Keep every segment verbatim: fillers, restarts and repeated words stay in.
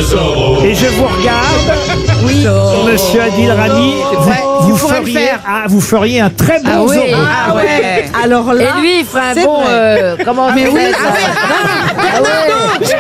Et je vous regarde, oui, Monsieur Adil Rami, vous, vous, feriez, ah, vous feriez un très bon Ah oui. Zorro. Ah ouais. Alors là, Et lui, il ferait un c'est bon... vrai. Euh, comment on Mais dit oui, ça? ah ouais. Ah ouais.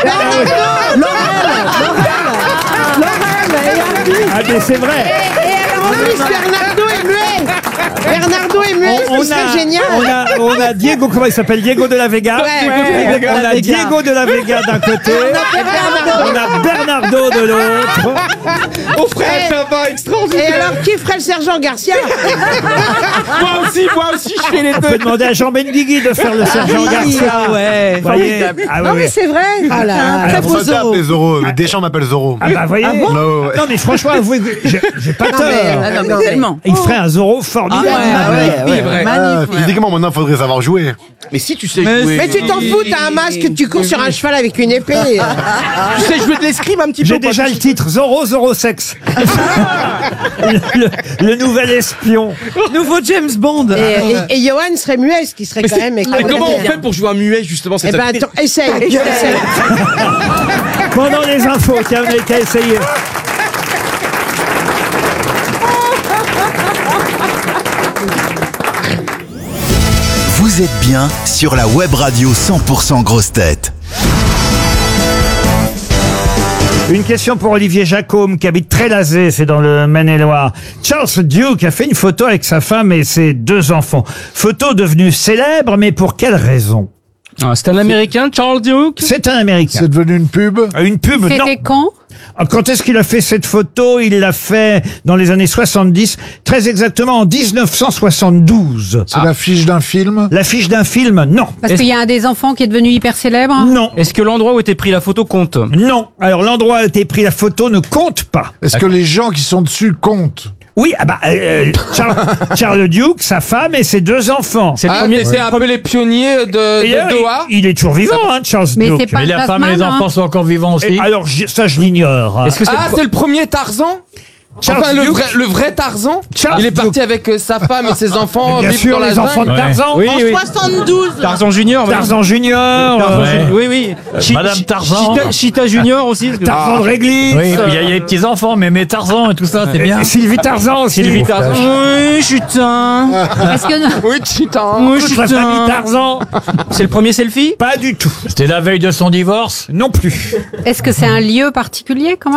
Ah mais c'est vrai. Et alors en plus, Bernardo est muet. Bernardo est muet, On, on c'est a, génial. on a, on a Diego, comment il s'appelle, Diego de la Vega. Ouais, ouais, on a Diego de la Vega d'un côté. On a Bernardo de l'autre. On ferait un tabac Et extraordinaire. alors, qui ferait le sergent Garcia? Moi aussi, moi aussi, je fais les On peut deux. demander à Jean Benguigui de faire le sergent Garcia. Ah ouais. Vous voyez, ah, Non ouais. mais c'est vrai. Ah là, un très Alors, beau On Zorro. m'appelle Zorro. Deschamps m'appelle Zorro. Ah bah voyez. Non, ouais. Non mais franchement, avouez que j'ai j'ai pas tort. mais- Ah non, mais tellement. Il ferait un Zorro formidable. Ah ouais, Oui, vrai. Ah, physiquement, maintenant, faudrait savoir jouer. Mais si tu sais jouer. Mais tu t'en fous, t'as un masque, tu cours sur un cheval avec une épée. Tu sais jouer de l'escrime un petit peu. J'ai ou pas? déjà le titre Zorro Zorro Sex. le, le nouvel espion. Nouveau James Bond. Et, et, et Johan serait muet, ce qui serait Mais, quand c'est- même mais comment on extraordinaire. fait pour jouer un muet justement? Eh C'est ben attends, essaye, essaye. Pendant les infos, tiens, vous n'avez qu'à essayer. Vous êtes bien sur la web radio cent pour cent Grosses Têtes. Une question pour Olivier Jacôme qui habite Trélazé, c'est dans le Maine-et-Loire. Charles Duke a fait une photo avec sa femme et ses deux enfants. Photo devenue célèbre, mais pour quelle raison? Ah, c'est un Américain, Charles Duke. C'est un Américain. C'est devenu une pub. Une pub, non. C'était quand? Ah, quand est-ce qu'il a fait cette photo? Il l'a fait dans les années soixante-dix, très exactement en dix-neuf cent soixante-douze. C'est l'affiche d'un film. L'affiche d'un film? Non. Parce qu'il y a un des enfants qui est devenu hyper célèbre. Non. Est-ce que l'endroit où était pris la photo compte? Non. Alors l'endroit où a été pris la photo ne compte pas. Est-ce que les gens qui sont dessus comptent? Oui, ah bah, euh, Charles, Charles Duke, sa femme et ses deux enfants. C'est le Ah, premier. mais c'est un peu les pionniers de, Et, de euh, Doha. il, il est toujours vivant, hein, Charles Mais Duke. c'est pas Mais la femme et les Tasman, enfants hein. sont encore vivants aussi. Et alors, j- ça, je l'ignore. Est-ce que c'est Ah, le- c'est le premier Tarzan. Charles Enfin, le Duke. vrai, le vrai Tarzan. Charles Il est Duke. parti avec euh, sa femme et ses enfants Bien vivre sûr, dans la les enfants de jungle. Tarzan. Oui, oui. soixante-douze. Tarzan Junior. oui. Tarzan Junior. Tarzan euh, Ju- Oui, oui. Chi- Madame Chi- Tarzan. Chita, Chita Junior aussi. parce que- Tarzan de Réglisse. Oui, puis il y, a- il y a les petits enfants, mais mes Tarzan et tout ça, c'est Et- bien. et Sylvie Tarzan aussi. Sylvie Tarzan. Oui, Chutin. Est-ce que Oui, Chitan. Oui, Toute la famille Chutin. Tarzan. C'est le premier selfie? Pas du tout. C'était la veille de son divorce. Non plus. est-ce que c'est un lieu particulier quand même?